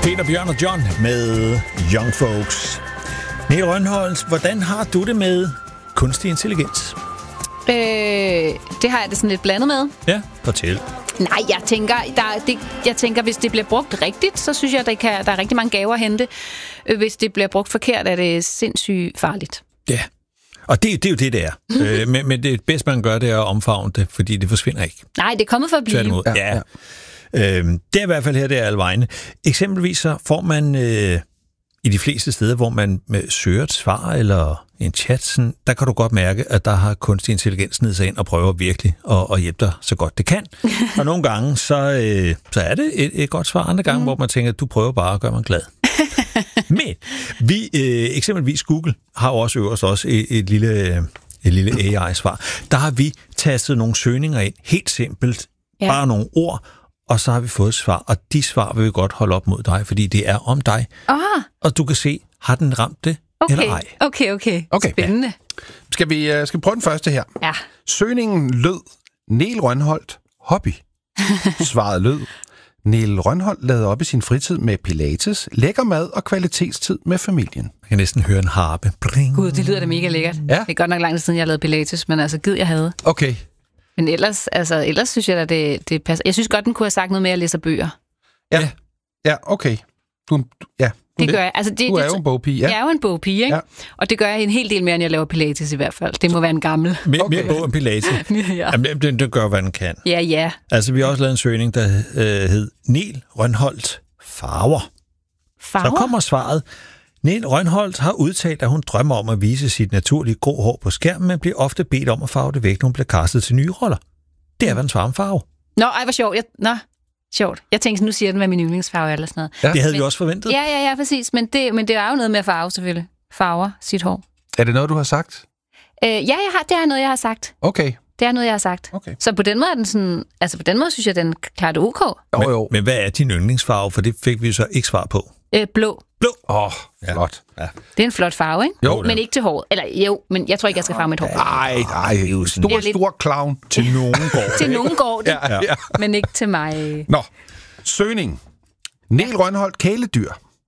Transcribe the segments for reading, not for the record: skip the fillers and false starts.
Peter, Bjørn og John med Young Folks. Niel Rønholdt, hvordan har du det med kunstig intelligens? Det har jeg det sådan lidt blandet med. Ja, fortæl. Nej, jeg tænker, hvis det bliver brugt rigtigt, så synes jeg, der er rigtig mange gaver at hente. Hvis det bliver brugt forkert, er det sindssygt farligt. Ja, og det er jo det er. Men det bedste, man gør, det er at omfavne det, fordi det forsvinder ikke. Nej, det er kommet for at blive. Ja. Det er i hvert fald her, det er alle vegne. Eksempelvis så får man i de fleste steder, hvor man søger et svar eller en chat, sådan, der kan du godt mærke, at der har kunstig intelligens ned sig ind og prøver virkelig at hjælpe dig så godt det kan. Og nogle gange, så er det et godt svar. Andre gange, hvor man tænker, at du prøver bare at gøre mig glad. Men vi, eksempelvis Google, har også øverst også et lille AI-svar. Der har vi tastet nogle søgninger ind, helt simpelt, bare nogle ord, og så har vi fået et svar, og de svar vil vi godt holde op mod dig, fordi det er om dig. Og du kan se, har den ramt det eller ej? Okay. Spændende. Ja. Skal vi prøve den første her? Ja. Søgningen lød, Niel Rønholdt, hobby. Svaret lød, Niel Rønholdt lavede op i sin fritid med pilates, lækker mad og kvalitetstid med familien. Jeg kan næsten høre en harpe. Bring. Gud, det lyder da mega lækkert. Ja. Det er godt nok lang tid siden, jeg lavede pilates, men altså, gid jeg havde. Okay. Men ellers synes jeg, at det passer. Jeg synes godt, den kunne have sagt noget mere at læse bøger. Ja, okay. Det gør jeg. Altså, du er jo en bogpige, ja. Jeg er jo en bogpige, ikke? Ja. Og det gør jeg en hel del mere, end jeg laver pilates i hvert fald. Det må være en gammel. Mere bog end pilates. Ja. Jamen, det gør, hvad den kan. Ja. Altså, vi har også lavet en søgning, der hed Niel Rønholdt farver. Så kommer svaret. Niel Rønholdt har udtalt, at hun drømmer om at vise sit naturlige grå hår på skærmen, men bliver ofte bedt om at farve det væk, når hun bliver castet til nye roller. Det er, hvad en svarer om farve. Nå, ej, hvor sjovt. Sjovt. Jeg tænkte, nu siger den, hvad min yndlingsfarve eller sådan noget. Ja. Det havde vi også forventet. Ja, præcis. Men det er jo noget med at farve, selvfølgelig. Farver sit hår. Er det noget, du har sagt? Det er noget, jeg har sagt. Okay. Det er noget, jeg har sagt. Okay. Så på den måde er den sådan... Altså, på den måde synes jeg, den klarer det ok. Men hvad er din yndlingsfarve? For det fik vi så ikke svar på. Blå. Flot. Ja. Det er en flot farve, ikke? Jo. Men ikke til håret. Eller jo, men jeg tror ikke, jeg skal farve mit hår. Nej. Stor clown. Til nogen går. Til nogen går det. Ja. Men ikke til mig. Nå. Søgning. Niel Rønholdt kæledyr.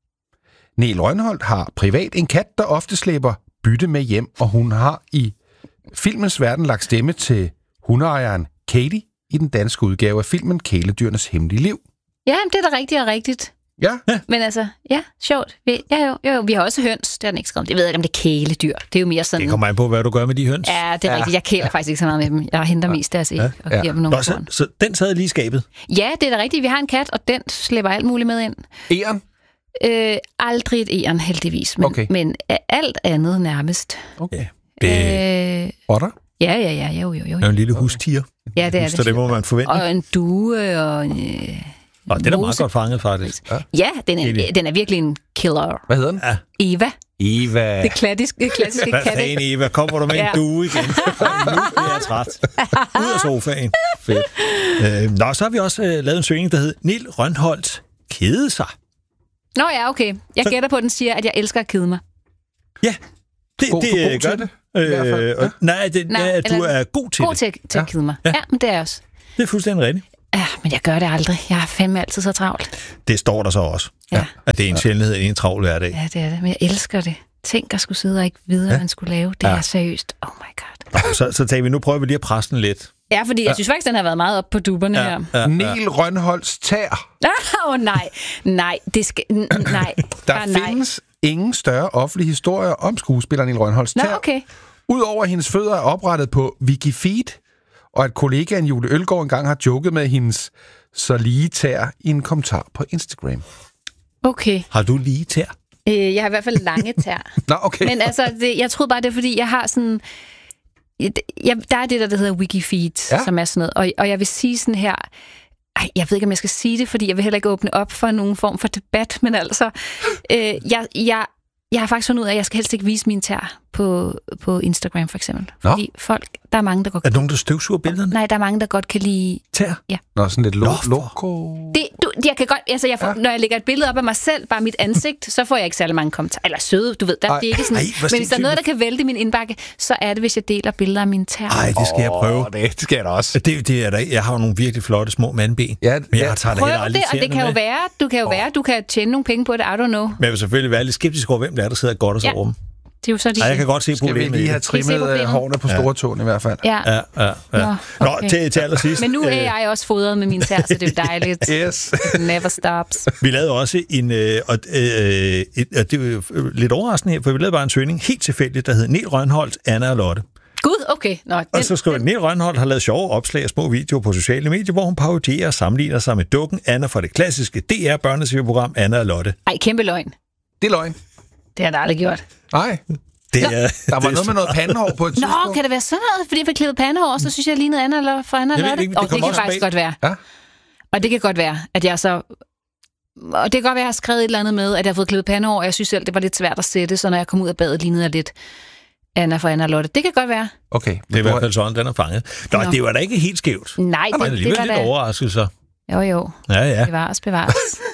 Niel Rønholdt har privat en kat, der ofte slæber bytte med hjem, og hun har i filmens verden lagt stemme til hundeejeren Katie i den danske udgave af filmen Kæledyrenes Hemmelige Liv. Ja, det er da rigtigt. Ja. Men altså, sjovt. Jo, vi har også høns. Det har den ikke skrevet. Jeg ved ikke, om det er kæledyr. Det er jo mere sådan... Det kommer an på, hvad du gør med de høns. Ja, det er rigtigt. Jeg kæler faktisk ikke så meget med dem. Jeg henter mest deres æg og giver dem nogle korn. Så den sad lige i skabet? Ja, det er da rigtigt. Vi har en kat, og den slæber alt muligt med ind. Egern? Aldrig et egern, heldigvis. Men alt andet nærmest. Okay. Otter? Ja, jo. Og en lille hustiger. Ja, det er det. Så det må man forvente. Og en due og og det er da meget godt fanget, faktisk. Ja, den er virkelig en killer. Hvad hedder den? Ja. Eva. Det klassiske katte. Hvad fanden, Eva? Kommer du med en due igen? Nu bliver jeg træt. Ud af sofaen. Fedt. Så har vi også lavet en søgning, der hedder Niel Rønholdt kede sig. Nå ja, okay. Jeg gætter på, at den siger, at jeg elsker at kede mig. Ja, det gør det. Du er god til det. God til at kede mig. Ja, men det er også. Det er fuldstændig rigtigt. Ja, men jeg gør det aldrig. Jeg er fandme altid så travlt. Det står der så også. Ja. At det er en sjældenhed i en travl hverdag. Ja, det er det. Men jeg elsker det. Tænk at skulle sidde og ikke vide, hvad man skulle lave. Det er seriøst. Oh my god. Så tager vi, nu prøver vi lige at presse den lidt. Ja, fordi jeg synes faktisk, den har været meget op på duberne her. Niel Rønholdts tær. Nej. Det skal... Nej. Der findes ingen større offentlige historier om skuespilleren Niel Rønholdts tær. Nå, okay. Udover at hendes fødder er oprettet på Wikifeed, og at kollegaen Julie Ølgaard engang har joket med hendes så lige tær i en kommentar på Instagram. Okay. Har du lige tær? Jeg har i hvert fald lange tær. Nå, okay. Men altså, jeg troede bare, det er fordi, jeg har sådan... der er det, der hedder Wikifeed, som er sådan noget. Og jeg vil sige sådan her... jeg ved ikke, om jeg skal sige det, fordi jeg vil heller ikke åbne op for nogen form for debat, men altså... jeg har faktisk fundet ud af, at jeg skal helst ikke vise min tær på Instagram, for eksempel. Fordi folk, der er mange, der godt... Er der nogen, der støvsuger billederne? Nej, der er mange, der godt kan lide... Tær? Ja. Nå, sådan lidt loco. Jeg kan godt... Altså, når jeg lægger et billede op af mig selv, bare mit ansigt, så får jeg ikke særlig mange kommentarer. Eller søde, du ved. Det er ikke sådan... Men hvis der er noget, der kan vælte min indbakke, så er det, hvis jeg deler billeder af mine tær. Nej, det skal jeg prøve. Det skal jeg da også. Det er der. Jeg har jo nogle virkelig flotte små mandben. Ja, men jeg tager prøv det aldrig det, og det kan jo være, du kan tjene nogle penge på det, I don't know. Men jeg vil selvfølgelig være lidt skeptisk over, hvem det er, der sidder godt og så over dem. Det er jo så jeg kan godt se problemet. Skal vi lige have trimmet hårene på store tåen i hvert fald? Ja. Nå, til allersidst. Men nu er jeg også fodret med mine tær, så det er jo dejligt. Yes. It never stops. Vi lavede også en, og det var lidt overraskende her, for vi lavede bare en søgning, helt tilfældigt, der hed Nel Rønholdt, Anna og Lotte. Gud, okay. Og så skriver Nel Rønholdt har lavet sjove opslag og små videoer på sociale medier, hvor hun parodierer og sammenligner sig med dukken Anna fra det klassiske DR-børneserie-program Anna og Lotte. Ej, kæmpe løgn. Det er løgn. Det har jeg aldrig gjort. Nej. Der var noget med noget pandehår på et tidspunkt. Nå, kan det være sådan noget? Fordi jeg fik klippet pandehår, så synes jeg lignede Anna eller fra Anna og Lotte. Det kan faktisk godt være. Ja. Og det kan godt være, at jeg så... Og det kan godt være, at jeg har skrevet et eller andet med, at jeg har fået klippet pandehår, og jeg synes selv, det var lidt svært at sætte, så når jeg kom ud af badet, lignede jeg lidt Anna fra Anna og Lotte. Det kan godt være. Okay. Det er i hvert fald sådan, den er fanget. Det var da ikke helt skævt. Nej, det var lidt overraskelser. Jo. Ja. Bevares.